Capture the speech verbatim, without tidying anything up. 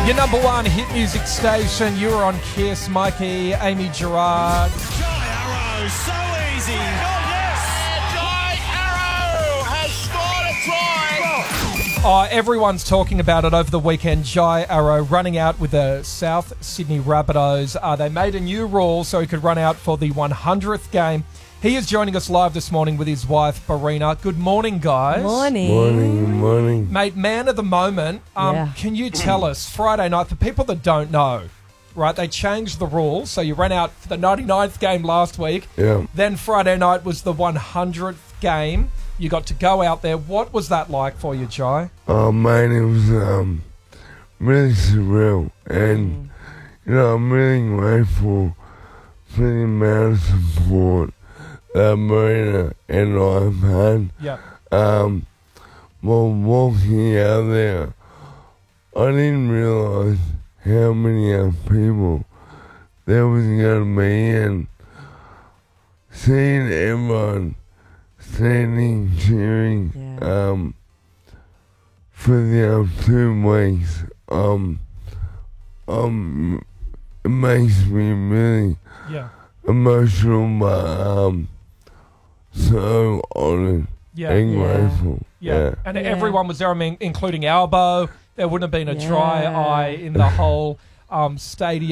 Your number one hit music station. You were on Kiss. Mikey, Amy Gerard. Jai Arrow, so easy. Oh, yes! Jai Arrow has scored a try. Oh, everyone's talking about it over the weekend. Jai Arrow running out with the South Sydney Rabbitohs. Uh, they made a new rule so he could run out for the one hundredth game. He is joining us live this morning with his wife, Barina. Good morning, guys. Morning. Morning, morning. Mate, man of the moment. Um, Yeah. Can you tell us, Friday night, for people that don't know, right, they changed the rules. So you ran out for the ninety-ninth game last week. Yeah. Then Friday night was the one hundredth game. You got to go out there. What was that like for you, Jai? Oh, man, it was um, really surreal. And, you know, I'm really grateful for the amount of support that Marina and I've had. Yeah. Um, while walking out there, I didn't realise how many uh, people there was going to be, and seeing everyone standing, cheering, Yeah. um, for the um, two weeks, um, um, it makes me really Yeah. emotional, but um, so honoured Yeah. and Yeah. grateful. Yeah. Yeah. And Yeah. everyone was there, I mean, including Albo. There wouldn't have been a dry Yeah. eye in the whole um, stadium.